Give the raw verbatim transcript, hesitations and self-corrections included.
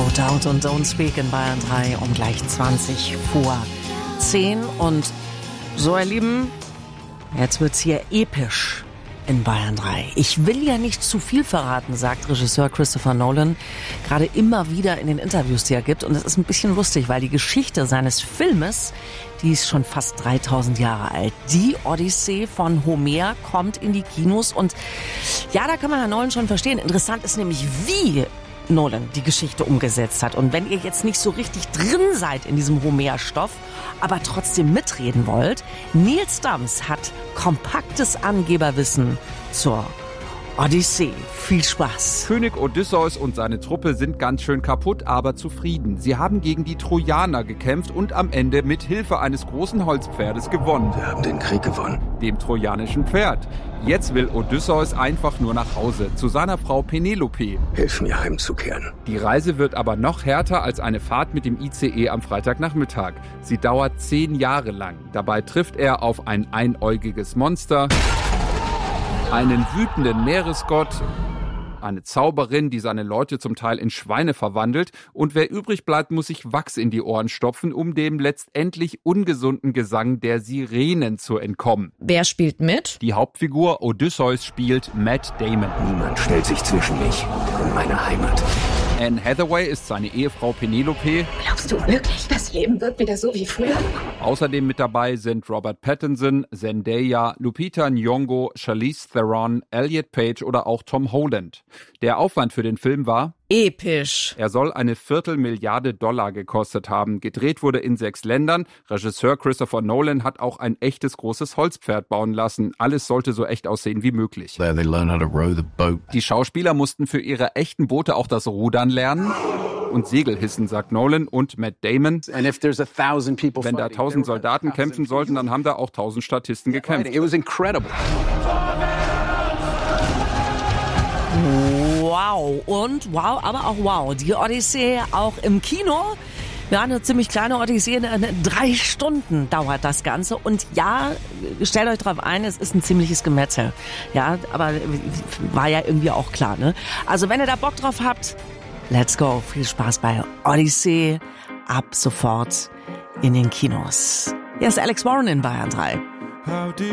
Doubt und Don't Speak in Bayern drei um gleich zwanzig vor zehn. Und so, ihr Lieben, jetzt wird's hier episch in Bayern drei. Ich will ja nicht zu viel verraten, sagt Regisseur Christopher Nolan gerade immer wieder in den Interviews, die er gibt. Und es ist ein bisschen lustig, weil die Geschichte seines Filmes, die ist schon fast dreitausend Jahre alt. Die Odyssee von Homer kommt in die Kinos. Und ja, da kann man Herrn Nolan schon verstehen. Interessant ist nämlich, wie Nolan die Geschichte umgesetzt hat. Und wenn ihr jetzt nicht so richtig drin seid in diesem Homer-Stoff, aber trotzdem mitreden wollt, Nils Dams hat kompaktes Angeberwissen zur Odyssee. Viel Spaß. König Odysseus und seine Truppe sind ganz schön kaputt, aber zufrieden. Sie haben gegen die Trojaner gekämpft und am Ende mit Hilfe eines großen Holzpferdes gewonnen. Wir haben den Krieg gewonnen. Dem trojanischen Pferd. Jetzt will Odysseus einfach nur nach Hause, zu seiner Frau Penelope. Hilf mir heimzukehren. Die Reise wird aber noch härter als eine Fahrt mit dem I C E am Freitagnachmittag. Sie dauert zehn Jahre lang. Dabei trifft er auf ein einäugiges Monster, einen wütenden Meeresgott, eine Zauberin, die seine Leute zum Teil in Schweine verwandelt, und wer übrig bleibt, muss sich Wachs in die Ohren stopfen, um dem letztendlich ungesunden Gesang der Sirenen zu entkommen. Wer spielt mit? Die Hauptfigur Odysseus spielt Matt Damon. Niemand stellt sich zwischen mich und meine Heimat. Anne Hathaway ist seine Ehefrau Penelope. Glaubst du wirklich, das Leben wird wieder so wie früher? Außerdem mit dabei sind Robert Pattinson, Zendaya, Lupita Nyong'o, Charlize Theron, Elliot Page oder auch Tom Holland. Der Aufwand für den Film war episch. Er soll eine Viertelmilliarde Dollar gekostet haben. Gedreht wurde in sechs Ländern. Regisseur Christopher Nolan hat auch ein echtes großes Holzpferd bauen lassen. Alles sollte so echt aussehen wie möglich. There they learn how to row the boat. Die Schauspieler mussten für ihre echten Boote auch das Rudern lernen und Segel hissen, sagt Nolan. Und Matt Damon, wenn da tausend Soldaten kämpfen sollten, dann haben da auch tausend Statisten gekämpft. It was incredible. Wow und wow, aber auch wow. Die Odyssee auch im Kino. Ja, eine ziemlich kleine Odyssee, eine, drei Stunden dauert das Ganze. Und ja, stellt euch drauf ein, es ist ein ziemliches Gemetzel. Ja, aber war ja irgendwie auch klar, ne? Also wenn ihr da Bock drauf habt, let's go. Viel Spaß bei Odyssee. Ab sofort in den Kinos. Hier ist Alex Warren in Bayern drei.